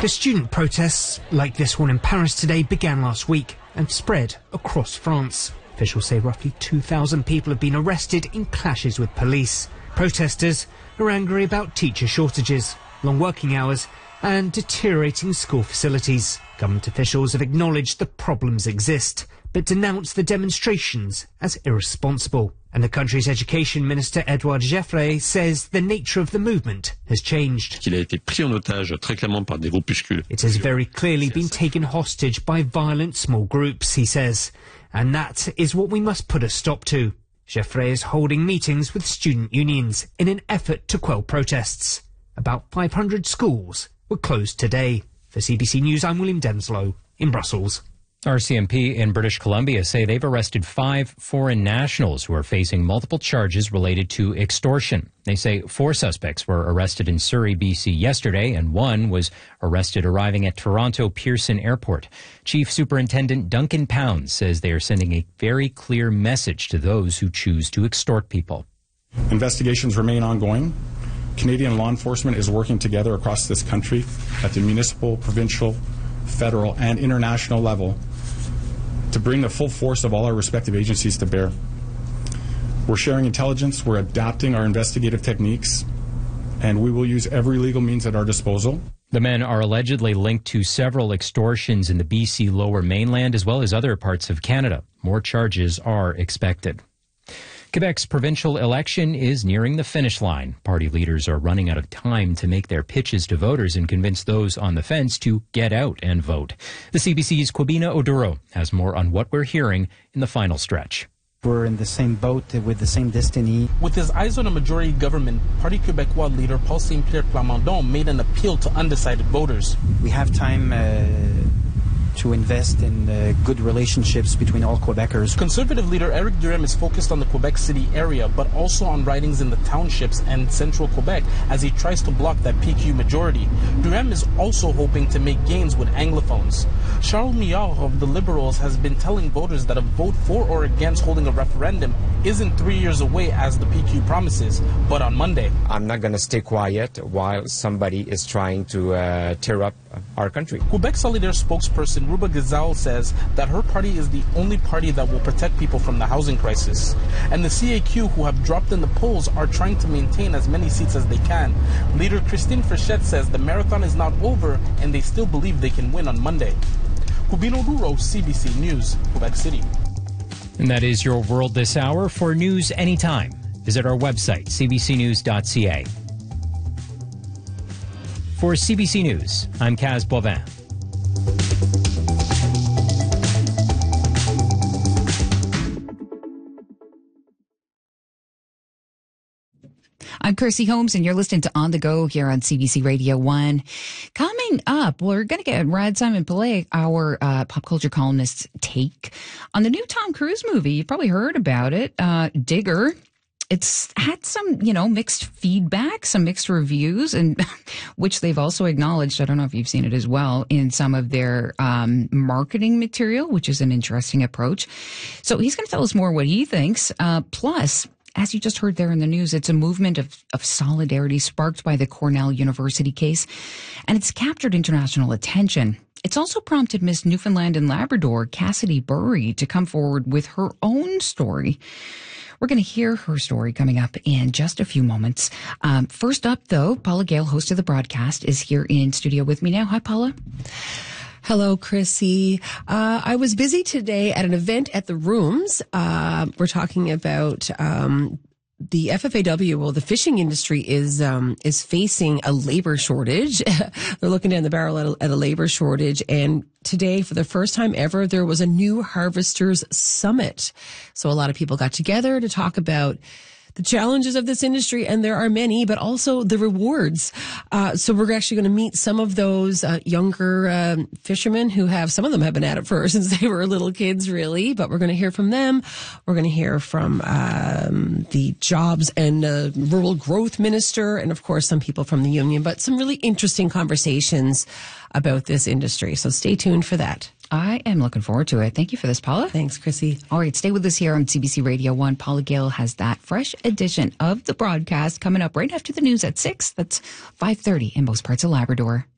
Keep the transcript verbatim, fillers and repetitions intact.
The student protests, like this one in Paris today, began last week and spread across France. Officials say roughly two thousand people have been arrested in clashes with police. Protesters are angry about teacher shortages, long working hours and deteriorating school facilities. Government officials have acknowledged the problems exist, but denounced the demonstrations as irresponsible. And the country's education minister, Edouard Geoffroy, says the nature of the movement has changed. It has very clearly been taken hostage by violent small groups, he says, and that is what we must put a stop to. Geoffroy is holding meetings with student unions in an effort to quell protests. About five hundred schools were closed today. For C B C News, I'm William Denslow in Brussels. R C M P in British Columbia say they've arrested five foreign nationals who are facing multiple charges related to extortion. They say four suspects were arrested in Surrey, B C yesterday, and one was arrested arriving at Toronto Pearson Airport. Chief Superintendent Duncan Pounds says they are sending a very clear message to those who choose to extort people. Investigations remain ongoing. Canadian law enforcement is working together across this country at the municipal, provincial, federal, and international level to bring the full force of all our respective agencies to bear. We're sharing intelligence, we're adapting our investigative techniques, and we will use every legal means at our disposal. The men are allegedly linked to several extortions in the B C Lower Mainland as well as other parts of Canada. More charges are expected. Quebec's provincial election is nearing the finish line. Party leaders are running out of time to make their pitches to voters and convince those on the fence to get out and vote. The C B C's Kwabena Oduro has more on what we're hearing in the final stretch. We're in the same boat with the same destiny. With his eyes on a majority government, Parti Québécois leader Paul Saint-Pierre Plamondon made an appeal to undecided voters. We have time uh, to invest in uh, good relationships between all Quebecers. Conservative leader Eric Duhem is focused on the Quebec City area, but also on ridings in the townships and central Quebec as he tries to block that P Q majority. Duhem is also hoping to make gains with Anglophones. Charles Millard of the Liberals has been telling voters that a vote for or against holding a referendum isn't three years away as the P Q promises, but on Monday. I'm not going to stay quiet while somebody is trying to uh, tear up our country. Quebec Solidaire spokesperson Ruba Gazal says that her party is the only party that will protect people from the housing crisis. And the C A Q, who have dropped in the polls, are trying to maintain as many seats as they can. Leader Christine Frechette says the marathon is not over and they still believe they can win on Monday. Kwabena Oduro, C B C News, Quebec City. And that is your world this hour. For news anytime, visit our website, c b c news dot c a. For C B C News, I'm Kaz Bovin. I'm Kirsty Holmes, and you're listening to On the Go here on C B C Radio one. Coming up, we're going to get Rad Simon Pillay, our uh, pop culture columnist's take on the new Tom Cruise movie. You've probably heard about it, uh, Digger. It's had some, you know, mixed feedback, some mixed reviews, and which they've also acknowledged. I don't know if you've seen it as well in some of their um, marketing material, which is an interesting approach. So he's going to tell us more what he thinks. Uh, plus, as you just heard there in the news, it's a movement of, of solidarity sparked by the Cornell University case, and it's captured international attention. It's also prompted Miss Newfoundland and Labrador, Cassidy Burry, to come forward with her own story. We're going to hear her story coming up in just a few moments. Um, first up, though, Paula Gale, host of the broadcast, is here in studio with me now. Hi, Paula. Hello, Chrissy. Uh, I was busy today at an event at the Rooms. Uh, we're talking about um, the F F A W. Well, the fishing industry is um, is facing a labor shortage. They're looking down the barrel at a, at a labor shortage. And today, for the first time ever, there was a new Harvesters Summit. So a lot of people got together to talk about the challenges of this industry, and there are many, but also the rewards. Uh, so we're actually going to meet some of those uh, younger uh, fishermen who have, some of them have been at it for since they were little kids, really, but we're going to hear from them. We're going to hear from um, the jobs and uh, rural growth minister, and of course some people from the union, but some really interesting conversations about this industry. So stay tuned for that. I am looking forward to it. Thank you for this, Paula. Thanks, Chrissy. All right, stay with us here on C B C Radio one. Paula Gale has that fresh edition of the broadcast coming up right after the news at six. That's five thirty in most parts of Labrador.